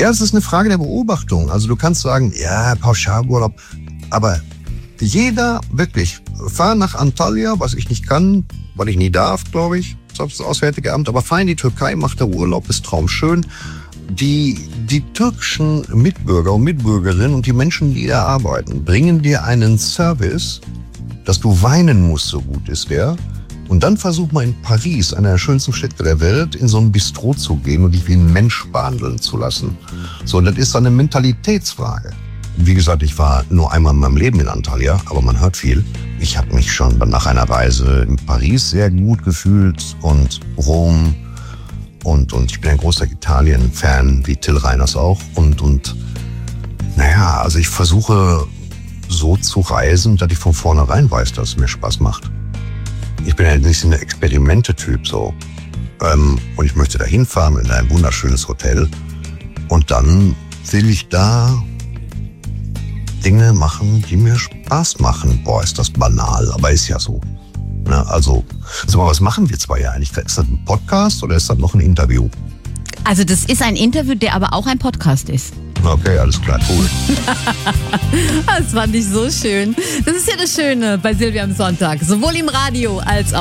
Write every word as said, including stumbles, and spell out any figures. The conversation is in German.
Ja, es ist eine Frage der Beobachtung. Also du kannst sagen, ja, Pauschalurlaub, aber jeder, wirklich, fahr nach Antalya, was ich nicht kann, weil ich nie darf, glaube ich, das Auswärtige Amt, aber fahr in die Türkei, mach der Urlaub, ist traumschön. Die, die türkischen Mitbürger und Mitbürgerinnen und die Menschen, die da arbeiten, bringen dir einen Service, dass du weinen musst, so gut ist der. Und dann versuch mal in Paris, einer der schönsten Städte der Welt, in so ein Bistro zu gehen und dich wie ein Mensch behandeln zu lassen. So, das ist eine Mentalitätsfrage. Wie gesagt, ich war nur einmal in meinem Leben in Antalya, aber man hört viel. Ich habe mich schon nach einer Reise in Paris sehr gut gefühlt und Rom. Und, und ich bin ein großer Italien-Fan, wie Till Reiners auch. Und, und naja, also ich versuche so zu reisen, dass ich von vornherein weiß, dass es mir Spaß macht. Ich bin ja nicht ein Experimente-Typ so. Ähm, und ich möchte da hinfahren in ein wunderschönes Hotel. Und dann will ich da Dinge machen, die mir Spaß machen. Boah, ist das banal, aber ist ja so. Ja, also, sag mal, was machen wir zwei ja eigentlich? Ist das ein Podcast oder ist das noch ein Interview? Also das ist ein Interview, der aber auch ein Podcast ist. Okay, alles klar, cool. Das fand ich so schön. Das ist ja das Schöne bei Silvia am Sonntag. Sowohl im Radio als auch